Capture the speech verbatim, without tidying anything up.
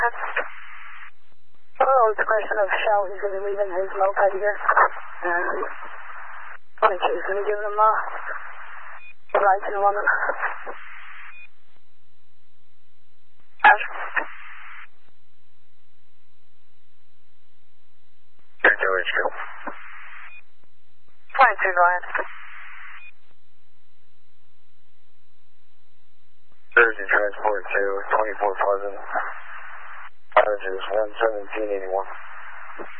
Oh, it's a question of Shell. He's going to be leaving his moped here. And twenty-two is going to give him uh, a ride to London. Ash. twenty-two H Q. twenty-two, go ahead. Jersey Transport to twenty-four Pleasant. Address is one seventeen eighty-one.